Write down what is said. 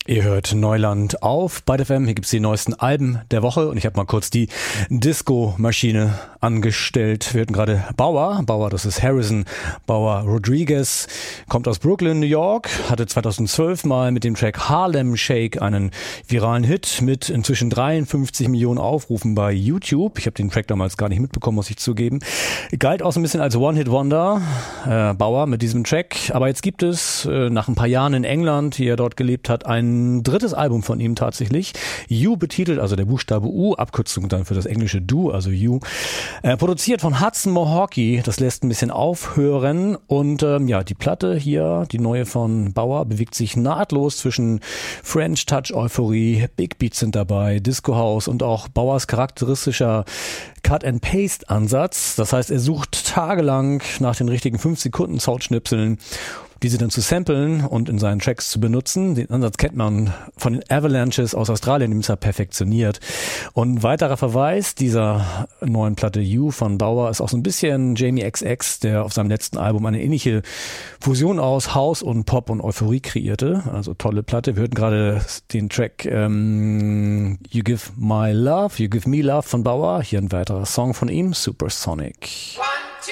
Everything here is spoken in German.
Ihr hört Neuland auf bei FM. Hier gibt's die neuesten Alben der Woche und ich habe mal kurz die Disco-Maschine angestellt. Wir hörten gerade Bauer, das ist Harrison Bauer Rodriguez, kommt aus Brooklyn, New York, hatte 2012 mal mit dem Track Harlem Shake einen viralen Hit mit inzwischen 53 Millionen Aufrufen bei YouTube. Ich habe den Track damals gar nicht mitbekommen, muss ich zugeben. Galt auch so ein bisschen als One-Hit-Wonder, Bauer mit diesem Track. Aber jetzt gibt es nach ein paar Jahren in England, die er dort gelebt hat, ein drittes Album von ihm tatsächlich. You betitelt, also der Buchstabe U, Abkürzung dann für das englische Du, also You. Produziert von Hudson Mohawke, das lässt ein bisschen aufhören. Und die Platte hier, die neue von Bauer, bewegt sich nahtlos zwischen French Touch Euphorie, Big Beats sind dabei, Disco House und auch Bauers charakteristischer Cut-and-Paste-Ansatz. Das heißt, er sucht tagelang nach den richtigen 5-Sekunden-Soundschnipseln, diese dann zu samplen und in seinen Tracks zu benutzen. Den Ansatz kennt man von den Avalanches aus Australien, die ist er perfektioniert. Und ein weiterer Verweis dieser neuen Platte You von Bauer ist auch so ein bisschen Jamie XX, der auf seinem letzten Album eine ähnliche Fusion aus House und Pop und Euphorie kreierte. Also tolle Platte. Wir hörten gerade den Track You Give Me Love von Bauer. Hier ein weiterer Song von ihm, Supersonic.